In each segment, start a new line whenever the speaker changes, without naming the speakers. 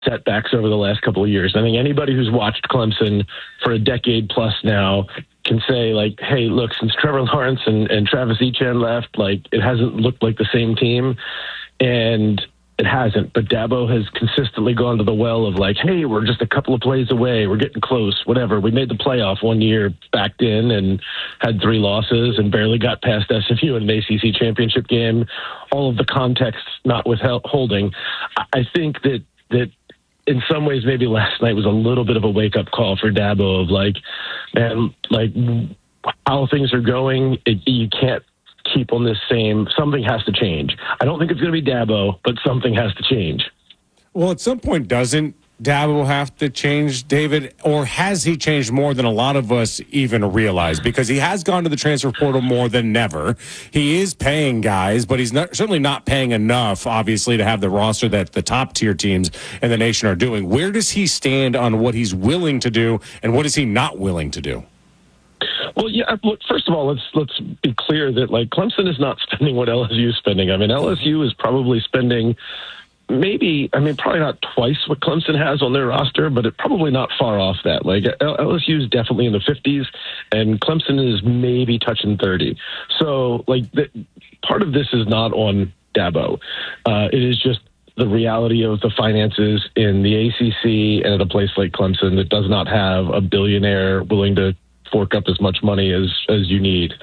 setbacks over the last couple of years. I think anybody who's watched Clemson for a decade plus now can say, like, hey, look, since Trevor Lawrence and Travis Etienne left, like, it hasn't looked like the same team. And it hasn't. But Dabo has consistently gone to the well of, like, hey, we're just a couple of plays away. We're getting close, whatever. We made the playoff one year, backed in and had 3 losses and barely got past SMU in an ACC championship game. All of the context not withholding. I think that in some ways, maybe last night was a little bit of a wake-up call for Dabo of, like, man, like, how things are going, you can't keep on this same, something has to change. I don't think it's going to be Dabo, but something has to change.
Well, at some point, doesn't Dabo have to change, David? Or has he changed more than a lot of us even realize? Because he has gone to the transfer portal more than never. He is paying guys, but he's certainly not paying enough, obviously, to have the roster that the top-tier teams in the nation are doing. Where does he stand on what he's willing to do, and what is he not willing to do?
Well, yeah. Look, first of all, let's be clear that, like, Clemson is not spending what LSU is spending. I mean, LSU is probably spending probably not twice what Clemson has on their roster, but it's probably not far off that. Like, LSU is definitely in the 50s, and Clemson is maybe touching 30. So, like, part of this is not on Dabo. It is just the reality of the finances in the ACC and at a place like Clemson that does not have a billionaire willing to fork up as much money as you need.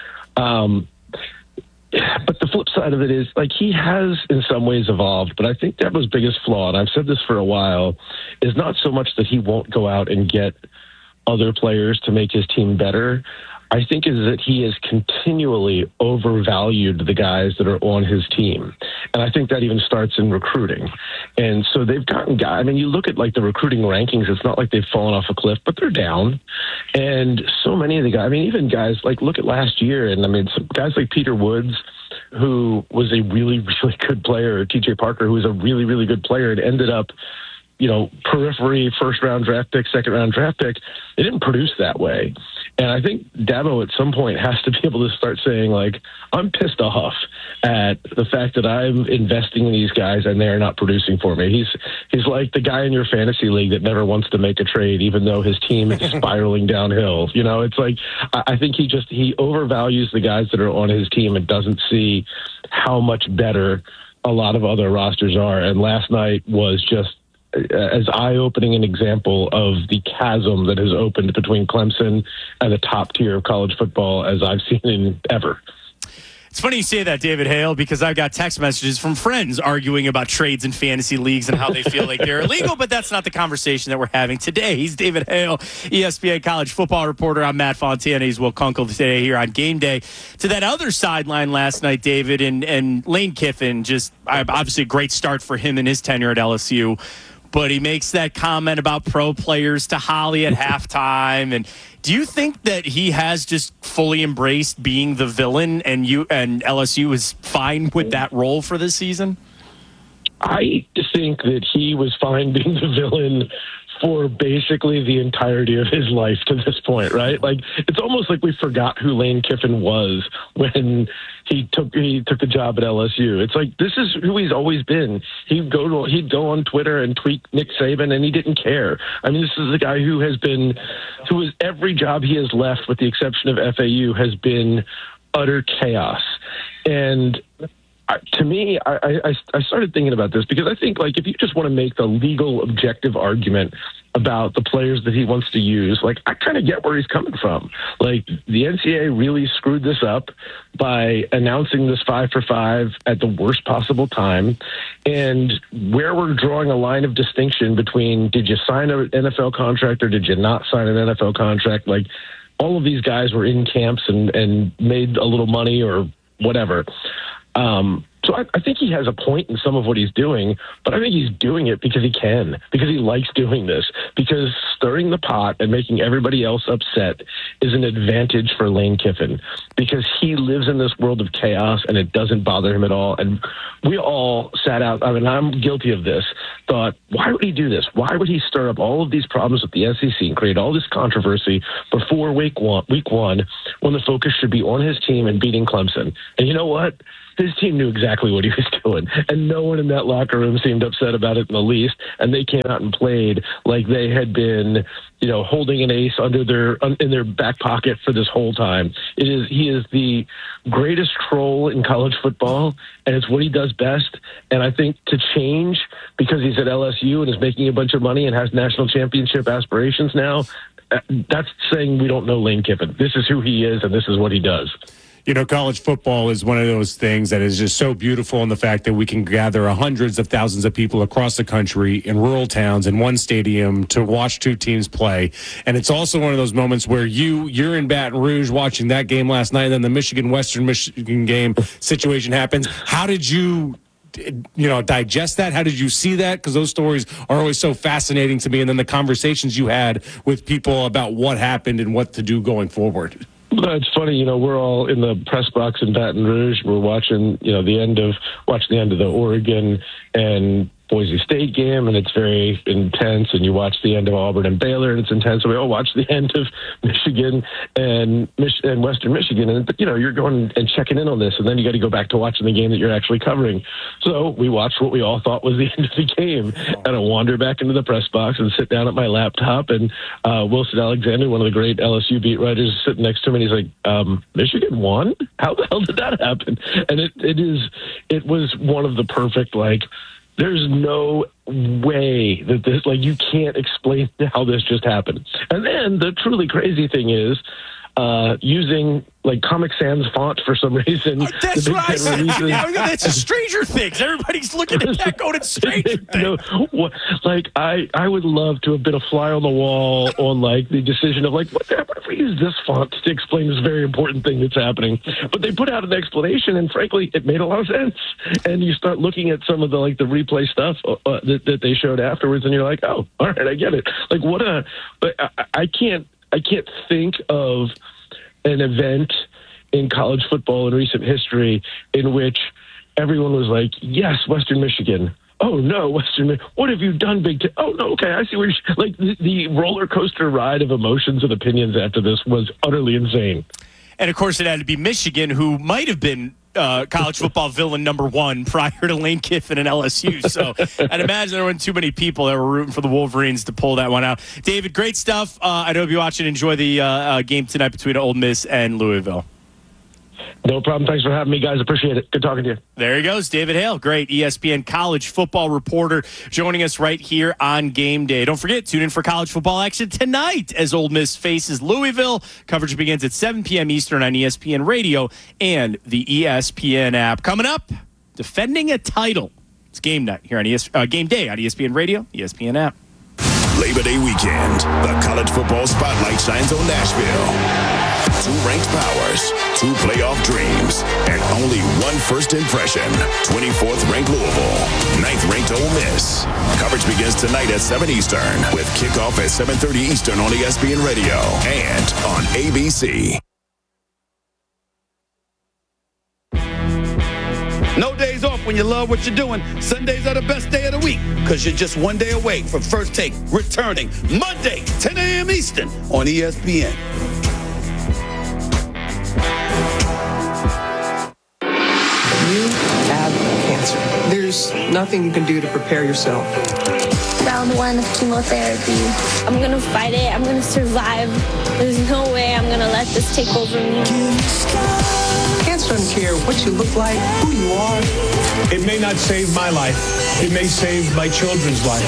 But the flip side of it is, like, he has in some ways evolved, but I think Dabo's biggest flaw, and I've said this for a while, is not so much that he won't go out and get other players to make his team better. I think is that he has continually overvalued the guys that are on his team. And I think that even starts in recruiting. And so they've gotten guys. I mean, you look at, like, the recruiting rankings, it's not like they've fallen off a cliff, but they're down. And so many of the guys, I mean, even guys like, look at last year, and I mean, some guys like Peter Woods, who was a really, really good player, or TJ Parker, who was a really, really good player, and ended up, you know, periphery, first-round draft pick, second-round draft pick. They didn't produce that way. And I think Dabo at some point has to be able to start saying, like, I'm pissed off at the fact that I'm investing in these guys and they're not producing for me. He's like the guy in your fantasy league that never wants to make a trade, even though his team is spiraling downhill. You know, it's like, I think he overvalues the guys that are on his team and doesn't see how much better a lot of other rosters are. And last night was just as eye-opening an example of the chasm that has opened between Clemson and the top tier of college football as I've seen in ever.
It's funny you say that, David Hale, because I've got text messages from friends arguing about trades in fantasy leagues and how they feel like they're illegal, but that's not the conversation that we're having today. He's David Hale, ESPN college football reporter. I'm Matt Fontana. He's Will Kunkel today here on Game Day. To that other sideline last night, David, and Lane Kiffin, just obviously a great start for him in his tenure at LSU. But he makes that comment about pro players to Holly at halftime. And do you think that he has just fully embraced being the villain and LSU is fine with that role for this season?
I think that he was fine being the villain for basically the entirety of his life to this point, right? Like, it's almost like we forgot who Lane Kiffin was when he took the job at LSU. It's like, this is who he's always been. He'd go on Twitter and tweet Nick Saban, and he didn't care. I mean, this is a guy who has every job he has left, with the exception of FAU, has been utter chaos. And to me, I started thinking about this because I think, like, if you just want to make the legal objective argument about the players that he wants to use, like, I kind of get where he's coming from. Like, the NCAA really screwed this up by announcing this 5 for 5 at the worst possible time. And where we're drawing a line of distinction between, did you sign an NFL contract or did you not sign an NFL contract? Like, all of these guys were in camps and made a little money or whatever. So I think he has a point in some of what he's doing, but I think he's doing it because he can, because he likes doing this, because stirring the pot and making everybody else upset is an advantage for Lane Kiffin because he lives in this world of chaos and it doesn't bother him at all. And we all sat out, I mean, I'm guilty of this, thought, why would he do this? Why would he stir up all of these problems with the SEC and create all this controversy before week one when the focus should be on his team and beating Clemson? And you know what? His team knew exactly what he was doing, and no one in that locker room seemed upset about it in the least. And they came out and played like they had been, holding an ace in their back pocket for this whole time. He is the greatest troll in college football, and it's what he does best. And I think to change because he's at LSU and is making a bunch of money and has national championship aspirations now, that's saying we don't know Lane Kiffin. This is who he is, and this is what he does.
College football is one of those things that is just so beautiful in the fact that we can gather hundreds of thousands of people across the country in rural towns in one stadium to watch two teams play. And it's also one of those moments where you're in Baton Rouge watching that game last night, and then the Western Michigan game situation happens. How did you digest that? How did you see that? Because those stories are always so fascinating to me. And then the conversations you had with people about what happened and what to do going forward.
It's funny, we're all in the press box in Baton Rouge. We're watching, the end of the Oregon and Boise State game, and it's very intense. And you watch the end of Auburn and Baylor, and it's intense. So we all watch the end of Michigan and Western Michigan, and you're going and checking in on this, and then you got to go back to watching the game that you're actually covering. So we watched what we all thought was the end of the game, and I wander back into the press box and sit down at my laptop, and Wilson Alexander, one of the great LSU beat writers, is sitting next to me, and he's like, "Michigan won? How the hell did that happen?" And it was one of the perfect there's no way that this, you can't explain how this just happened. And then the truly crazy thing is using Comic Sans font for some reason.
That's what I said. Yeah, it's a Stranger Things. Everybody's looking at that going, it's Stranger Things.
I would love to have been a fly on the wall on the decision of what if we use this font to explain this very important thing that's happening. But they put out an explanation, and frankly, it made a lot of sense. And you start looking at some of the replay stuff that they showed afterwards, and you're like, oh, all right, I get it. But I can't think of an event in college football in recent history in which everyone was like, yes, Western Michigan. Oh, no, what have you done, Big Ten? Oh, no, okay, I see where the roller coaster ride of emotions and opinions after this was utterly insane.
And, of course, it had to be Michigan, who might have been college football villain number one prior to Lane Kiffin and LSU. So I'd imagine there weren't too many people that were rooting for the Wolverines to pull that one out. David, great stuff. I know you'll watch and enjoy the game tonight between Ole Miss and Louisville.
No problem. Thanks for having me, guys. Appreciate it. Good talking to you.
There he goes, David Hale, great ESPN college football reporter, joining us right here on Game Day. Don't forget, tune in for college football action tonight as Ole Miss faces Louisville. Coverage begins at 7 p.m. Eastern on ESPN Radio and the ESPN app. Coming up, defending a title. It's game night here on Game Day on ESPN Radio, ESPN app.
Labor Day weekend, the college football spotlight shines on Nashville. 2 ranked powers, 2 playoff dreams, and only 1 first impression. 24th ranked Louisville, 9th ranked Ole Miss. Coverage begins tonight at 7 Eastern with kickoff at 7:30 Eastern on ESPN Radio and on ABC.
No days off when you love what you're doing. Sundays are the best day of the week because you're just one day away from First Take returning Monday, 10 a.m. Eastern on ESPN.
You have cancer. There's nothing you can do to prepare yourself.
Round 1 of chemotherapy. I'm gonna fight it. I'm gonna survive. There's no way I'm gonna let this take over me.
Cancer doesn't care what you look like, who you are.
It may not save my life. It may save my children's life.